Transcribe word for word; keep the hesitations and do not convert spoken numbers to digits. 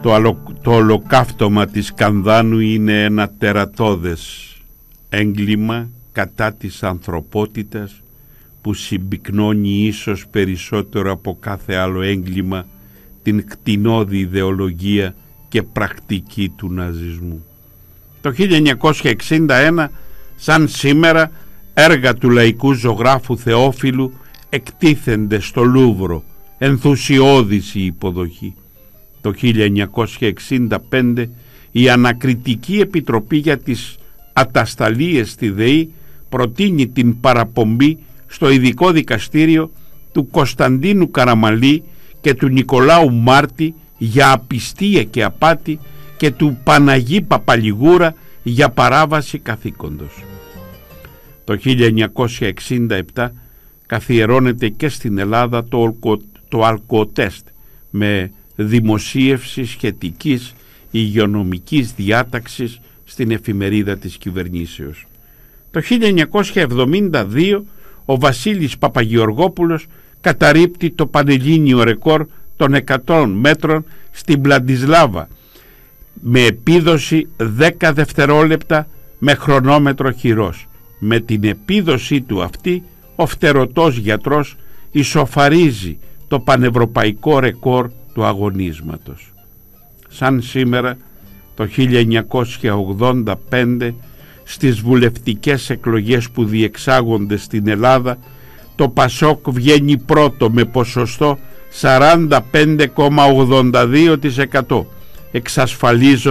Το, αλο, το ολοκαύτωμα της Κανδάνου είναι ένα τερατώδες έγκλημα κατά της ανθρωπότητας που συμπυκνώνει ίσως περισσότερο από κάθε άλλο έγκλημα την κτηνώδη ιδεολογία και πρακτική του ναζισμού. Το χίλια εννιακόσια εξήντα ένα, σαν σήμερα, έργα του λαϊκού ζωγράφου Θεόφιλου εκτίθενται στο Λούβρο, ενθουσιώδης η υποδοχή. Το χίλια εννιακόσια εξήντα πέντε η Ανακριτική Επιτροπή για τις Ατασταλίες στη ΔΕΗ προτείνει την παραπομπή στο ειδικό δικαστήριο του Κωνσταντίνου Καραμαλή και του Νικολάου Μάρτη για απιστία και απάτη και του Παναγί Παπαλιγούρα για παράβαση καθήκοντος. Το χίλια εννιακόσια εξήντα επτά καθιερώνεται και στην Ελλάδα το, ολκο, το αλκοτέστ με δημοσίευση σχετικής υγειονομικής διάταξης στην εφημερίδα της κυβερνήσεως. Το χίλια εννιακόσια εβδομήντα δύο ο Βασίλης Παπαγεωργόπουλος καταρρίπτει το πανελλήνιο ρεκόρ των εκατό μέτρων στην Πλαντισλάβα με επίδοση δέκα δευτερόλεπτα με χρονόμετρο χειρός. Με την επίδοσή του αυτή ο φτερωτός γιατρός ισοφαρίζει το πανευρωπαϊκό ρεκόρ του αγωνίσματος. Σαν σήμερα το χίλια εννιακόσια ογδόντα πέντε στις βουλευτικές εκλογές που διεξάγονται στην Ελλάδα το Πασόκ βγαίνει πρώτο με ποσοστό σαράντα πέντε κόμμα ογδόντα δύο τοις εκατό, εξασφαλίζοντας